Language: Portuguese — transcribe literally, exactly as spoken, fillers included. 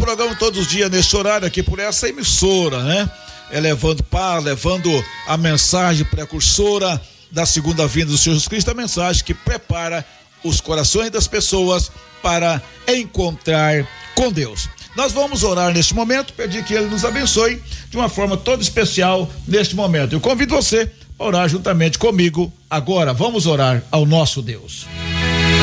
programa todos os dias nesse horário aqui por essa emissora, né? É levando paz, levando a mensagem precursora da segunda vinda do Senhor Jesus Cristo, a mensagem que prepara os corações das pessoas para encontrar com Deus. Nós vamos orar neste momento, pedir que Ele nos abençoe de uma forma toda especial neste momento. Eu convido você a orar juntamente comigo agora. Vamos orar ao nosso Deus.